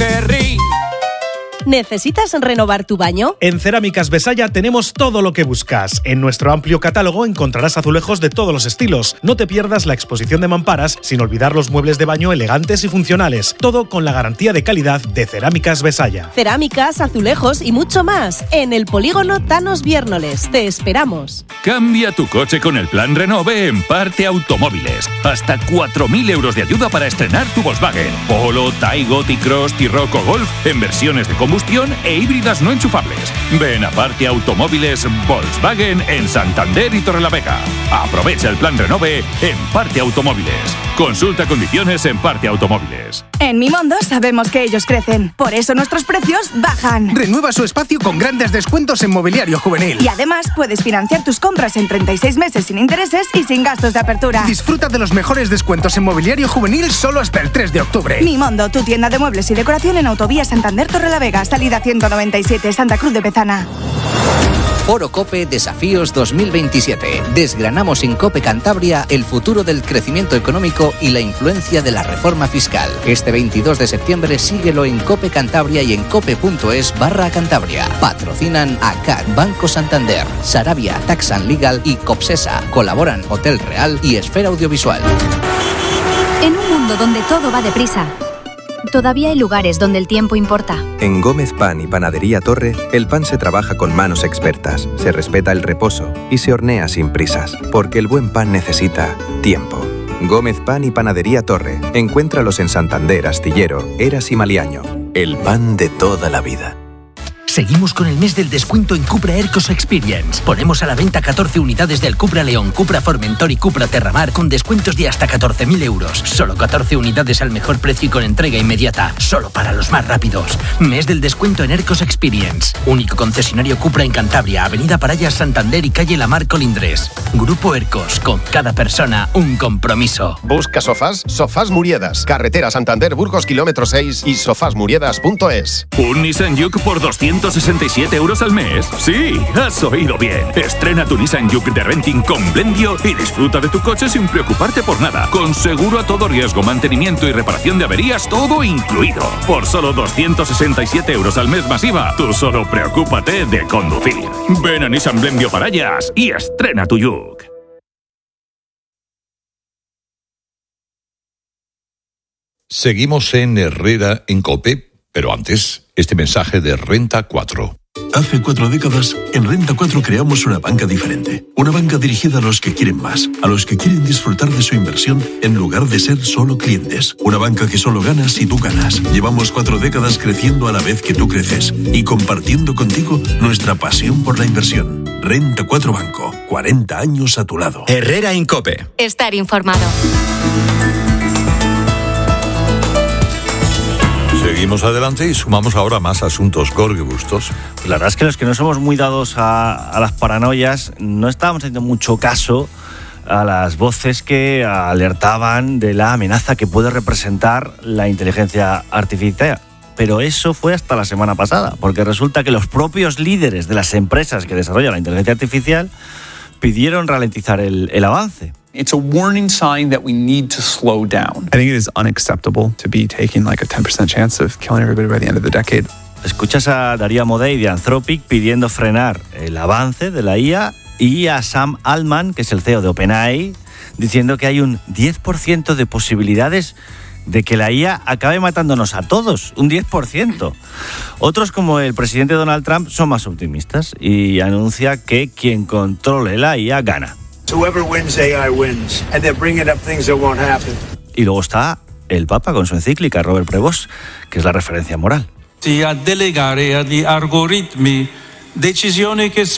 Terry. ¿Necesitas renovar tu baño? En Cerámicas Besaya tenemos todo lo que buscas. En nuestro amplio catálogo encontrarás azulejos de todos los estilos. No te pierdas la exposición de mamparas, sin olvidar los muebles de baño elegantes y funcionales. Todo con la garantía de calidad de Cerámicas Besaya. Cerámicas, azulejos y mucho más. En el polígono Thanos Viérnoles. Te esperamos. Cambia tu coche con el plan Renove en Parte Automóviles. Hasta 4.000 euros de ayuda para estrenar tu Volkswagen. Polo, Taigo, T-Cross, T-Roc o Golf en versiones de combustión e híbridas no enchufables. Ven a Parte Automóviles Volkswagen en Santander y Torrelavega. Aprovecha el plan Renove en Parte Automóviles. Consulta condiciones en Parte Automóviles. En Mimondo sabemos que ellos crecen, por eso nuestros precios bajan. Renueva su espacio con grandes descuentos en mobiliario juvenil. Y además puedes financiar tus compras en 36 meses sin intereses y sin gastos de apertura. Disfruta de los mejores descuentos en mobiliario juvenil solo hasta el 3 de octubre. Mimondo, tu tienda de muebles y decoración en Autovía Santander Torrelavega, salida 197, Santa Cruz de Bezana. Foro COPE Desafíos 2027. Desgranamos en COPE Cantabria el futuro del crecimiento económico y la influencia de la reforma fiscal. Este 22 de septiembre síguelo en COPE Cantabria y en cope.es/Cantabria. Patrocinan ACAD, Banco Santander, Sarabia, Tax and Legal y Copsesa. Colaboran Hotel Real y Esfera Audiovisual. En un mundo donde todo va deprisa, todavía hay lugares donde el tiempo importa. En Gómez Pan y Panadería Torre, el pan se trabaja con manos expertas, se respeta el reposo y se hornea sin prisas, porque el buen pan necesita tiempo. Gómez Pan y Panadería Torre. Encuéntralos en Santander, Astillero, Eras y Maliaño. El pan de toda la vida. Seguimos con el mes del descuento en Cupra Aircross Experience. Ponemos a la venta 14 unidades del Cupra León, Cupra Formentor y Cupra Terramar con descuentos de hasta 14.000 euros. Solo 14 unidades al mejor precio y con entrega inmediata. Solo para los más rápidos. Mes del descuento en Aircross Experience. Único concesionario Cupra en Cantabria, Avenida Parayas, Santander y calle Lamar Colindres. Grupo Aircross, con cada persona un compromiso. Busca sofás, Sofás Muriedas. Carretera Santander Burgos, kilómetro 6 y sofasmuriedas.es. ¿Un Nissan Juke por 267 euros al mes? Sí, has oído bien. Estrena tu Nissan Juke de renting con Blendio y disfruta de tu coche sin preocuparte por nada. Con seguro a todo riesgo, mantenimiento y reparación de averías, todo incluido. Por solo 267 euros al mes más IVA, tú solo preocúpate de conducir. Ven a Nissan Blendio Parayas y estrena tu Juke. Seguimos en Herrera en COPE, pero antes, este mensaje de Renta 4. Hace 4 décadas, en Renta 4 creamos una banca diferente. Una banca dirigida a los que quieren más, a los que quieren disfrutar de su inversión en lugar de ser solo clientes. Una banca que solo gana si tú ganas. Llevamos 4 décadas creciendo a la vez que tú creces y compartiendo contigo nuestra pasión por la inversión. Renta 4 Banco, 40 años a tu lado. Herrera en COPE. Estar informado. Seguimos adelante y sumamos ahora más asuntos. Jorge Bustos. Pues la verdad es que los que no somos muy dados a las paranoias no estábamos haciendo mucho caso a las voces que alertaban de la amenaza que puede representar la inteligencia artificial. Pero eso fue hasta la semana pasada, porque resulta que los propios líderes de las empresas que desarrollan la inteligencia artificial pidieron ralentizar el avance. It's a warning sign that we need to slow down. I think it is unacceptable to be taking like a 10% chance of killing everybody by the end of the decade. Escuchas a Darío Amodei de Anthropic pidiendo frenar el avance de la IA y a Sam Altman, que es el CEO de OpenAI, diciendo que hay un 10% de posibilidades de que la IA acabe matándonos a todos, un 10%. Otros, como el presidente Donald Trump, son más optimistas y anuncia que quien controle la IA gana. Whoever wins AI wins, and they're bringing up things that won't happen. Y luego está el Papa con su encíclica Robert Prevost, que es la referencia moral. A delegare agli algoritmi decisioni che